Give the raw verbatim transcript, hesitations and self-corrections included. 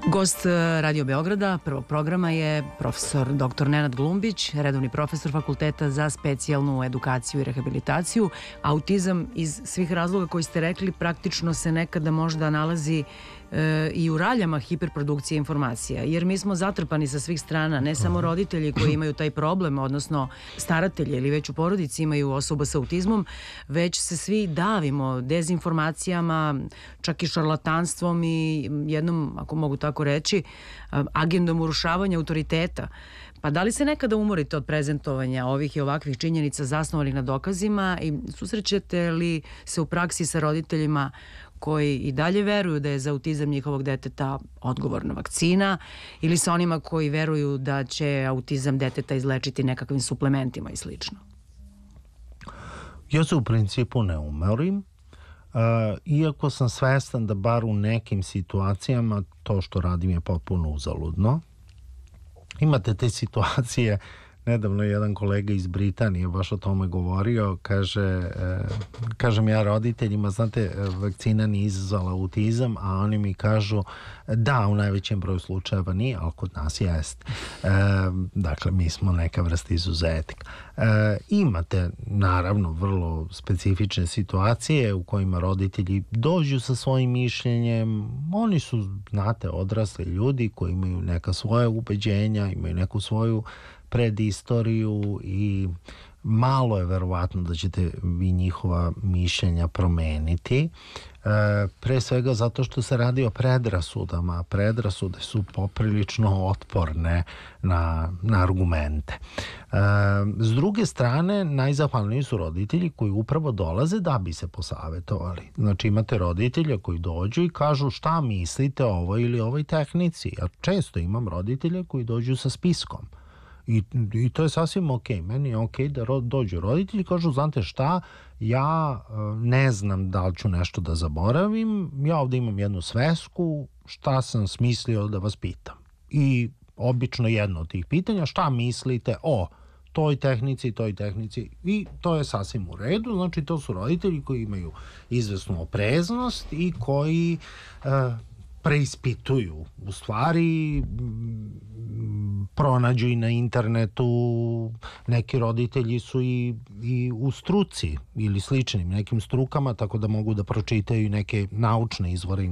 Gost Radio Beograda prvog programa je profesor doktor Nenad Glumbić, redovni profesor Fakulteta za specijalnu edukaciju i rehabilitaciju. Autizam iz svih razloga koji ste rekli praktično se nekada možda nalazi e, i u raljama hiperprodukcije informacija, jer mi smo zatrpani sa svih strana, ne samo roditelji koji imaju taj problem, odnosno staratelji ili već u porodici imaju osoba sa autizmom, već se svi davimo dezinformacijama, čak i šarlatanstvom i jednom, ako mogu tako reći, agendom urušavanja autoriteta. Pa da li se nekada umorite od prezentovanja ovih i ovakvih činjenica zasnovanih na dokazima i susrećete li se u praksi sa roditeljima koji i dalje veruju da je za autizam njihovog deteta odgovorna vakcina ili sa onima koji veruju da će autizam deteta izlečiti nekakvim suplementima i slično? Ja se u principu ne umorim. Uh, iako sam svestan da bar u nekim situacijama to što radim je potpuno uzaludno. Imate te situacije, nedavno je jedan kolega iz Britanije baš o tome govorio, kaže, e, kažem ja roditeljima, znate, vakcina nije izazvala autizam, a oni mi kažu da, u najvećem broju slučajeva nije, ali kod nas jest. E, dakle, mi smo neka vrsta izuzetka. E, imate, naravno, vrlo specifične situacije u kojima roditelji dođu sa svojim mišljenjem. Oni su, znate, odrasli ljudi koji imaju neka svoja ubeđenja, imaju neku svoju predistoriju i malo je verovatno da ćete vi njihova mišljenja promeniti. E, pre svega zato što se radi o predrasudama. Predrasude su poprilično otporne na, na argumente. E, s druge strane, najzahvalniji su roditelji koji upravo dolaze da bi se posavetovali. Znači imate roditelja koji dođu i kažu šta mislite o ovoj ili ovoj tehnici. Ja često imam roditelje koji dođu sa spiskom. I, I to je sasvim ok. Meni je ok da ro, dođu roditelji i kažu, znate šta, ja ne znam da li ću nešto da zaboravim, ja ovde imam jednu svesku, šta sam smislio da vas pitam. I obično jedno od tih pitanja, šta mislite o toj tehnici, toj tehnici, i to je sasvim u redu. Znači to su roditelji koji imaju izvesnu opreznost i koji uh, preispituju, u stvari pronađu i na internetu. Neki roditelji su i, i u struci ili sličnim nekim strukama, tako da mogu da pročitaju neke naučne izvore